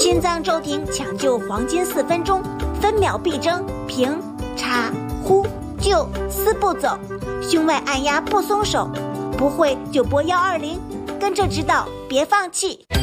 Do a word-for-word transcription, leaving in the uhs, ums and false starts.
心脏骤停抢救黄金四分钟，分秒必争，平、插、呼、救四步走，胸外按压不松手，不会就拨幺二零，跟着指导别放弃。